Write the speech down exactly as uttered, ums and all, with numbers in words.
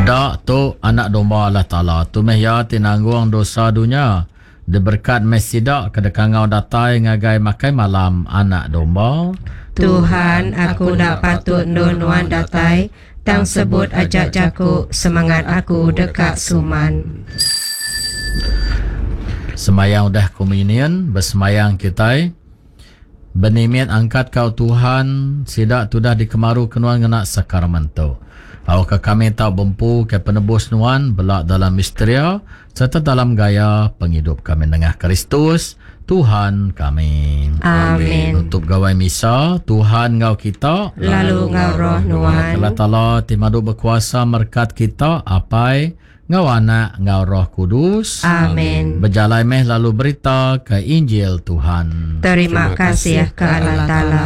Pada tu anak domba Allah Ta'ala. Tu meh ya tinanggung dosa dunia. Diberkat mesidak kedekangau datai ngagai makai malam anak domba. Tuhan, aku nak patut nuan datai, tang sebut ajak jaku, semangat aku dekat suman. Semayang dah komunion, bersemayang kita. Benimian angkat kau Tuhan, sidak tudah dikemaru kenuan ngena sakramentau. Awak kami tak bempu ke penebus nuan belak dalam misteria serta dalam gaya penghidup kami dengan Kristus Tuhan kami. Amin. Untuk gawai misa Tuhan ngau kita lalu ngau roh nuan. Allah Ta'ala timadu berkuasa merkat kita apai ngau anak ngau roh kudus. Amin. Berjalai meh lalu berita ke Injil Tuhan. Terima kasih ke Allah Ta'ala.